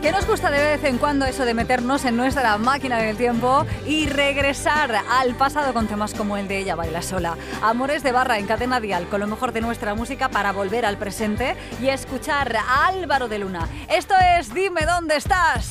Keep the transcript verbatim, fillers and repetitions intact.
Que nos gusta de vez en cuando eso de meternos en nuestra máquina del tiempo y regresar al pasado con temas como el de Ella baila sola. Amores de Barra en Cadena Dial, con lo mejor de nuestra música para volver al presente y escuchar a Álvaro de Luna. Esto es Dime dónde estás.